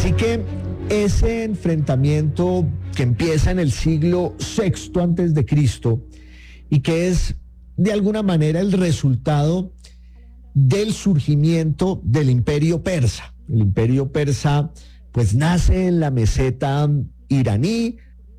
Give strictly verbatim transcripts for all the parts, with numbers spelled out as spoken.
Así que ese enfrentamiento que empieza en el siglo sexto antes de Cristo y que es de alguna manera el resultado del surgimiento del imperio persa. El imperio persa pues nace en la meseta iraní,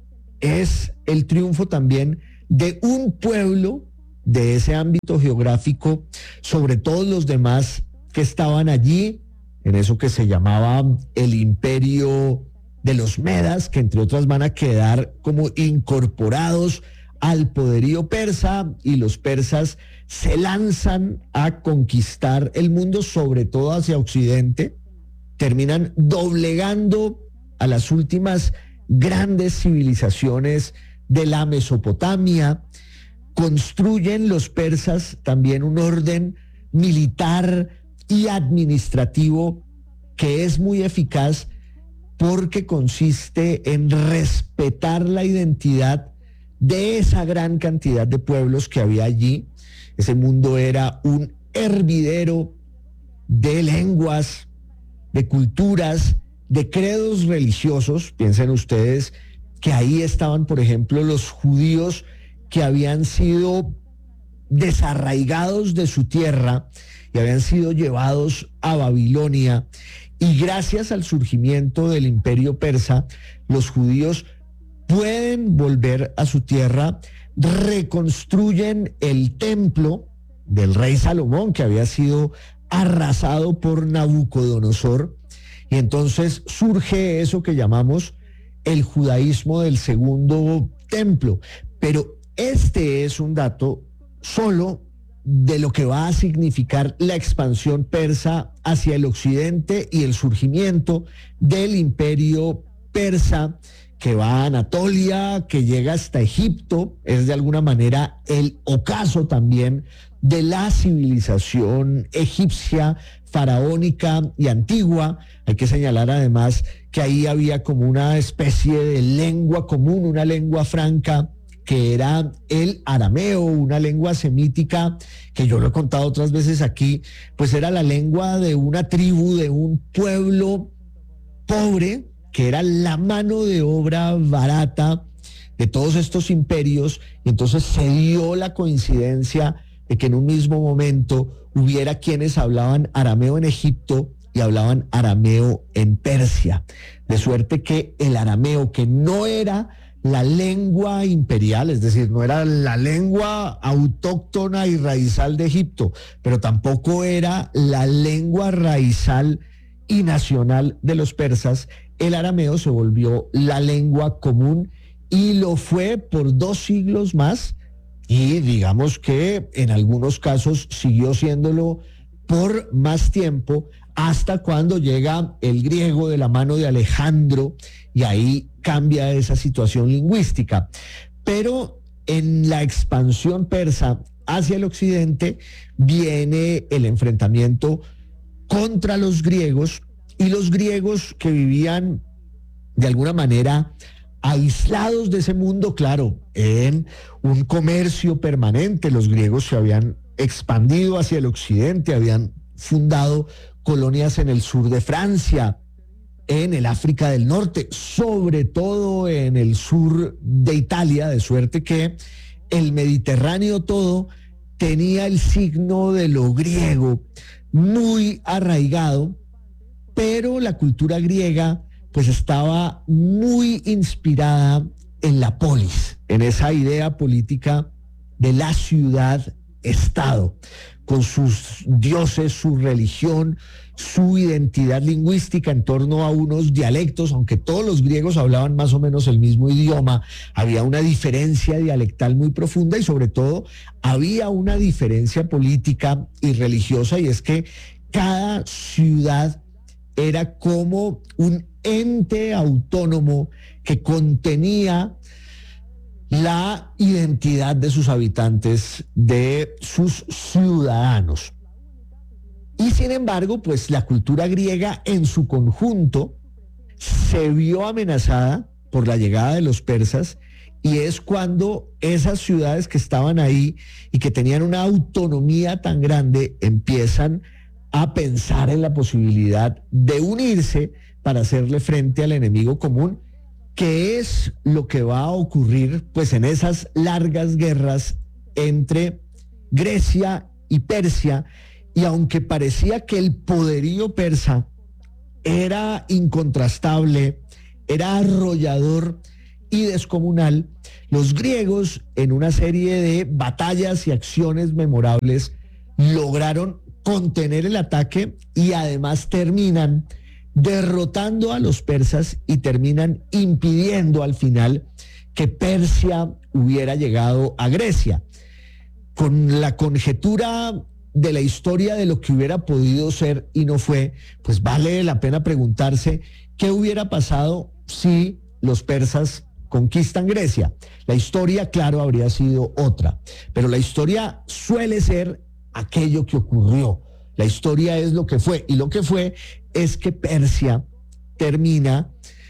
es el triunfo también de un pueblo de ese ámbito geográfico sobre todos los demás que estaban allí, en eso que se llamaba el imperio de los Medas, que entre otras van a quedar como incorporados al poderío persa, y los persas se lanzan a conquistar el mundo, sobre todo hacia Occidente, terminan doblegando a las últimas grandes civilizaciones de la Mesopotamia, construyen los persas también un orden militar y administrativo que es muy eficaz porque consiste en respetar la identidad de esa gran cantidad de pueblos que había allí. Ese mundo era un hervidero de lenguas, de culturas, de credos religiosos. Piensen ustedes que ahí estaban, por ejemplo, los judíos que habían sido desarraigados de su tierra y habían sido llevados a Babilonia, y gracias al surgimiento del imperio persa, los judíos pueden volver a su tierra, reconstruyen el templo del rey Salomón, que había sido arrasado por Nabucodonosor, y entonces surge eso que llamamos el judaísmo del segundo templo. Pero este es un dato solo de lo que va a significar la expansión persa hacia el occidente y el surgimiento del imperio persa, que va a Anatolia, que llega hasta Egipto. Es de alguna manera el ocaso también de la civilización egipcia, faraónica y antigua. Hay que señalar además que ahí había como una especie de lengua común, una lengua franca, que era el arameo, una lengua semítica que yo lo he contado otras veces aquí, pues era la lengua de una tribu, de un pueblo pobre, que era la mano de obra barata de todos estos imperios, y entonces se dio la coincidencia de que en un mismo momento hubiera quienes hablaban arameo en Egipto y hablaban arameo en Persia, de suerte que el arameo, que no era la lengua imperial, es decir, no era la lengua autóctona y raizal de Egipto, pero tampoco era la lengua raizal y nacional de los persas, el arameo se volvió la lengua común y lo fue por dos siglos más, y digamos que en algunos casos siguió siéndolo por más tiempo, hasta cuando llega el griego de la mano de Alejandro, y ahí cambia esa situación lingüística. Pero en la expansión persa hacia el occidente viene el enfrentamiento contra los griegos, y los griegos, que vivían de alguna manera aislados de ese mundo, claro, en un comercio permanente. Los griegos se habían expandido hacia el occidente, habían fundado colonias en el sur de Francia, en el África del Norte, sobre todo en el sur de Italia, de suerte que el Mediterráneo todo tenía el signo de lo griego muy arraigado, pero la cultura griega pues estaba muy inspirada en la polis, en esa idea política de la ciudad-estado, con sus dioses, su religión, su identidad lingüística en torno a unos dialectos. Aunque todos los griegos hablaban más o menos el mismo idioma, había una diferencia dialectal muy profunda, y sobre todo había una diferencia política y religiosa, y es que cada ciudad era como un ente autónomo que contenía la identidad de sus habitantes, de sus ciudadanos. Y sin embargo, pues la cultura griega en su conjunto se vio amenazada por la llegada de los persas, y es cuando esas ciudades que estaban ahí y que tenían una autonomía tan grande empiezan a pensar en la posibilidad de unirse, para hacerle frente al enemigo común, que es lo que va a ocurrir pues en esas largas guerras entre Grecia y Persia. Y aunque parecía que el poderío persa era incontrastable, era arrollador y descomunal, los griegos, en una serie de batallas y acciones memorables, lograron contener el ataque y además terminan derrotando a los persas y terminan impidiendo al final que Persia hubiera llegado a Grecia. Con la conjetura de la historia de lo que hubiera podido ser y no fue, pues vale la pena preguntarse qué hubiera pasado si los persas conquistan Grecia. La historia, claro, habría sido otra, pero la historia suele ser aquello que ocurrió. La historia es lo que fue, y lo que fue es que Persia termina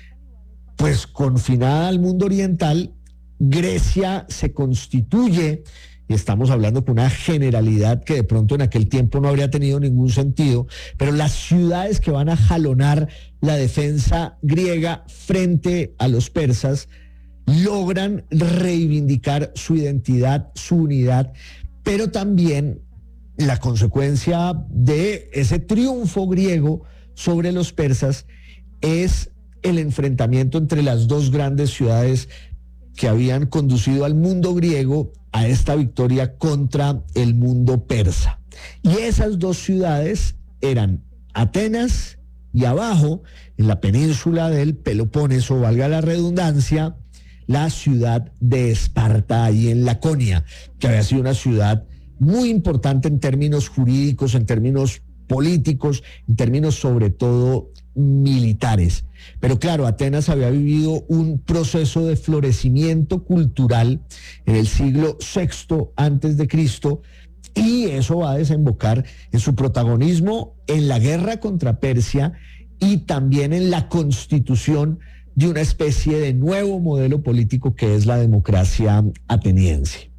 pues confinada al mundo oriental. Grecia se constituye, y estamos hablando con una generalidad que de pronto en aquel tiempo no habría tenido ningún sentido, pero las ciudades que van a jalonar la defensa griega frente a los persas logran reivindicar su identidad, su unidad, pero también la consecuencia de ese triunfo griego sobre los persas es el enfrentamiento entre las dos grandes ciudades que habían conducido al mundo griego a esta victoria contra el mundo persa. Y esas dos ciudades eran Atenas y abajo, en la península del Peloponeso, valga la redundancia, la ciudad de Esparta, ahí en Laconia, que había sido una ciudad muy importante en términos jurídicos, en términos políticos, en términos sobre todo militares. Pero claro, Atenas había vivido un proceso de florecimiento cultural en el siglo sexto antes de Cristo, y eso va a desembocar en su protagonismo en la guerra contra Persia y también en la constitución de una especie de nuevo modelo político que es la democracia ateniense.